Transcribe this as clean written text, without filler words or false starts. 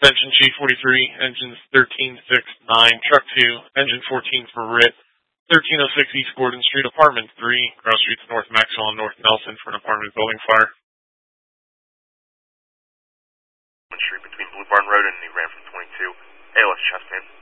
Attention Chief 43, engines 1369, Truck 2, engine 14 for RIT, 1306 East Gordon Street, Apartment 3, Cross Streets, North Maxwell and North Nelson for an apartment building fire. Street between Blue Barn Road and New Ramford 22, ALS Chestman.